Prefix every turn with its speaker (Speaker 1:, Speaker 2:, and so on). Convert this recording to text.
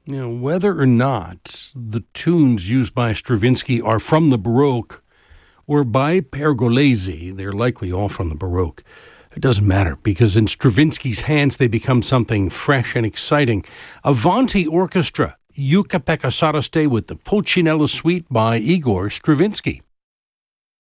Speaker 1: Whether or not the tunes used by Stravinsky are from the Baroque or by Pergolesi, they're likely all from the Baroque. It doesn't matter, because in Stravinsky's hands they become something fresh and exciting. Avanti Orchestra, Yucca Pecca Saraste with the Pulcinella Suite by Igor Stravinsky.